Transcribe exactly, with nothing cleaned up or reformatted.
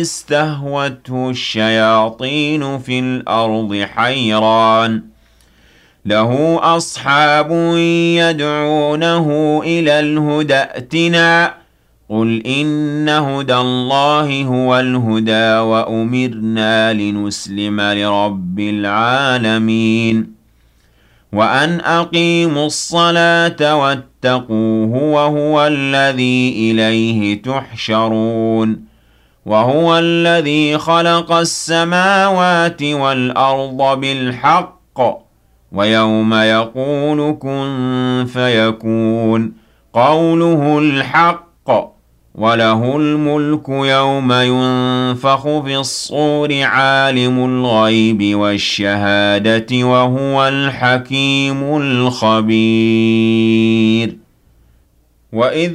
استهوته الشياطين في الأرض حيران له أصحاب يدعونه إلى الهدى ائتنا قل إن هدى الله هو الهدى وأمرنا لنسلم لرب العالمين وأن أقيموا الصلاة واتقوه وهو الذي إليه تحشرون وهو الذي خلق السماوات والأرض بالحق ويوم يقول كن فيكون قوله الحق وله الملك يوم ينفخ في الصور عالم الغيب والشهادة وهو الحكيم الخبير وإذ